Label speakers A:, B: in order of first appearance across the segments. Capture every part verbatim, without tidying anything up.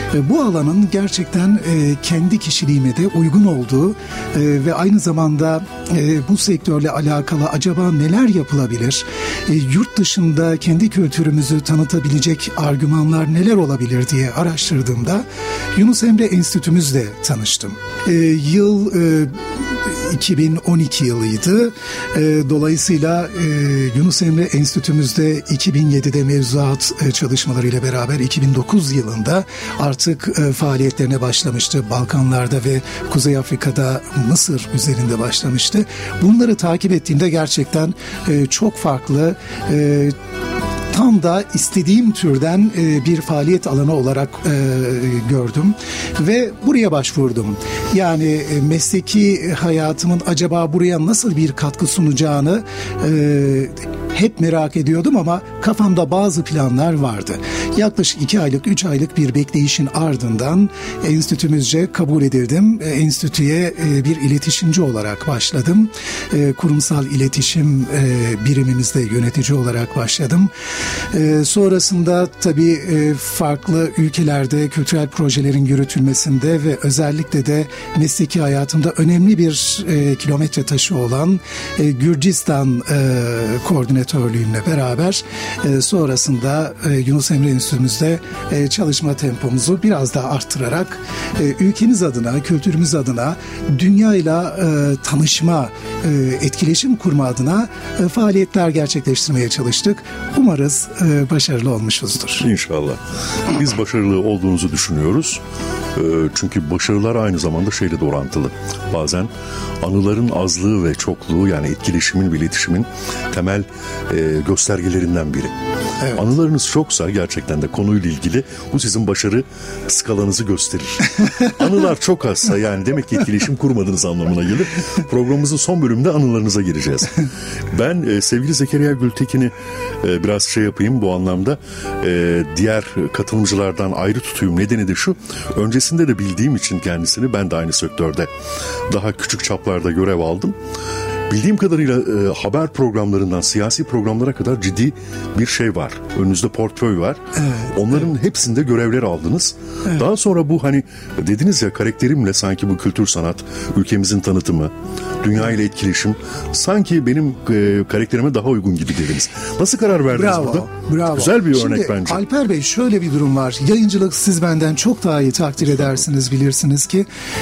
A: E, bu alanın gerçekten e, kendi kişiliğime de uygun olduğu e, ve aynı zamanda e, bu sektörle alakalı acaba neler yapılabilir? E, yurt dışında kendi kültürümüzü tanıtabilecek argümanlar neler olabilir diye araştırdığımda Yunus Emre Enstitümüzle tanıştım. E, yıl e, iki bin on iki yılıydı. E, dolayısıyla e, Yunus Emre Enstitümüzde iki bin yedide mevzuat e, çalışmalarıyla beraber iki bin dokuz yılında artık e, faaliyetlerine başlamıştı. Balkanlarda ve Kuzey Afrika'da, Mısır üzerinde başlamıştı. Bunları takip ettiğimde gerçekten e, çok farklı, e, tam da istediğim türden e, bir faaliyet alanı olarak e, gördüm ve buraya başvurdum. Yani e, mesleki hayatımın acaba buraya nasıl bir katkı sunacağını e, hep merak ediyordum ama kafamda bazı planlar vardı. Yaklaşık iki aylık, üç aylık bir bekleyişin ardından enstitümüzce kabul edildim. Enstitüye bir iletişimci olarak başladım. Kurumsal iletişim birimimizde yönetici olarak başladım. Sonrasında tabii farklı ülkelerde kültürel projelerin yürütülmesinde ve özellikle de mesleki hayatımda önemli bir kilometre taşı olan Gürcistan koordinatörlüğümle beraber e, sonrasında e, Yunus Emre Enstitümüzde e, çalışma tempomuzu biraz daha arttırarak e, ülkemiz adına, kültürümüz adına, dünyayla e, tanışma, e, etkileşim kurma adına e, faaliyetler gerçekleştirmeye çalıştık. Umarız e, başarılı olmuşuzdur.
B: İnşallah. Biz başarılı olduğunuzu düşünüyoruz. E, çünkü başarılar aynı zamanda şeyle de orantılı. Bazen anıların azlığı ve çokluğu, yani etkileşimin ve iletişimin temel e, göstergelerinden biri. Evet. Anılarınız çoksa gerçekten de konuyla ilgili bu sizin başarı skalanızı gösterir. Anılar çok azsa yani demek ki etkileşim kurmadığınız anlamına gelir. Programımızın son bölümünde anılarınıza gireceğiz. Ben e, sevgili Zekeriya Gültekin'i e, biraz şey yapayım bu anlamda, e, diğer katılımcılardan ayrı tutuyum. Nedeni de şu: öncesinde de bildiğim için kendisini, ben de aynı sektörde daha küçük çaplarda görev aldım. Bildiğim kadarıyla e, haber programlarından siyasi programlara kadar ciddi bir şey var. Önünüzde portföy var. Evet, Onların evet. hepsinde görevler aldınız. Evet. Daha sonra bu, hani dediniz ya, karakterimle sanki bu kültür sanat, ülkemizin tanıtımı, dünya ile etkileşim sanki benim e, karakterime daha uygun gibi dediniz. Nasıl karar verdiniz
A: bravo,
B: burada?
A: Bravo.
B: Güzel bir
A: Şimdi,
B: örnek bence.
A: Alper Bey, şöyle bir durum var. Yayıncılık, siz benden çok daha iyi takdir edersiniz, bilirsiniz ki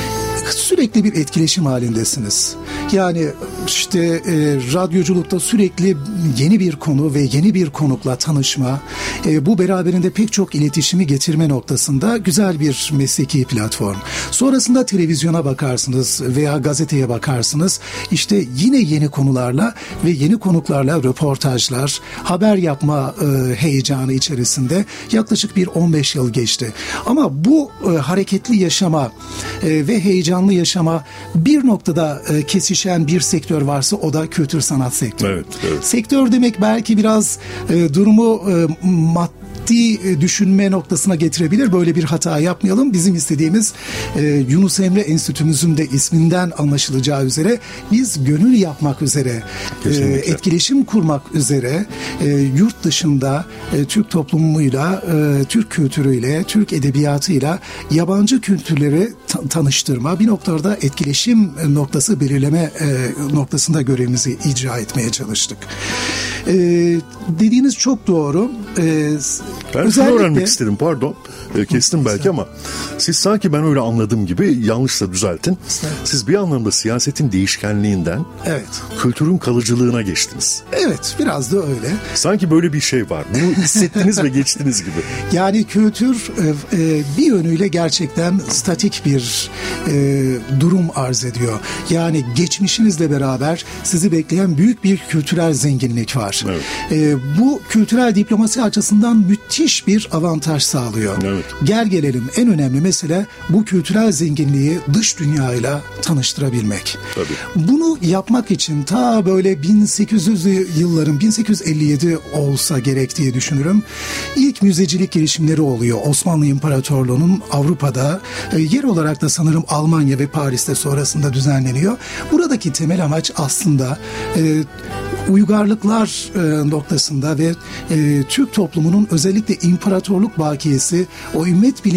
A: sürekli bir etkileşim halindesiniz. Yani işte e, radyoculukta sürekli yeni bir konu ve yeni bir konukla tanışma, e, bu beraberinde pek çok iletişimi getirme noktasında güzel bir mesleki platform. Sonrasında televizyona bakarsınız veya gazeteye bakarsınız. İşte yine yeni konularla ve yeni konuklarla röportajlar, haber yapma e, heyecanı içerisinde yaklaşık bir on beş yıl geçti. Ama bu e, hareketli yaşama e, ve heyecan canlı yaşama bir noktada e, kesişen bir sektör varsa o da kültür sanat sektörü.
B: Evet, evet.
A: Sektör demek belki biraz e, durumu e, maddi düşünme noktasına getirebilir. Böyle bir hata yapmayalım. Bizim istediğimiz e, Yunus Emre Enstitümüzün de isminden anlaşılacağı üzere biz gönül yapmak üzere, e, etkileşim kurmak üzere e, yurt dışında e, Türk toplumuyla, e, Türk kültürüyle, Türk edebiyatıyla yabancı kültürleri ta- tanıştırma, bir noktada etkileşim noktası belirleme e, noktasında görevimizi icra etmeye çalıştık. E, dediğiniz çok doğru. E,
B: ben özellikle... şunu öğrenmek istedim, pardon. E, kestim belki ama siz sanki ben öyle anladığım gibi, yanlışsa düzeltin. Evet. Siz bir anlamda siyasetin değişkenliğinden evet. kültürün kalıcılığına geçtiniz.
A: Evet, biraz da öyle.
B: Sanki böyle bir şey var. Bunu hissettiniz ve geçtiniz gibi.
A: Yani kültür e, bir yönüyle gerçekten statik bir e, durum arz ediyor. Yani geçmişinizle beraber sizi bekleyen büyük bir kültürel zenginlik var. Evet. E, bu kültürel diplomasi açısından müthiş bir avantaj sağlıyor. Evet. Gel gelelim, en önemli mesele bu kültürel zenginliği dış dünyayla tanıştırabilmek. Tabii. Bunu yapmak için ta böyle bin sekiz yüzlü yılların, bin sekiz yüz elli yedi olsa gerek diye düşünürüm. İlk müzecilik girişimleri oluyor. Osmanlı İmparatorluğu'nun Avrupa'da, e, yer olarak da sanırım Almanya ve Paris'te sonrasında düzenleniyor. Buradaki temel amaç aslında e, uygarlıklar e, noktasında ve e, Türk toplumunun özellikle imparatorluk bakiyesi, o ümmet bilinci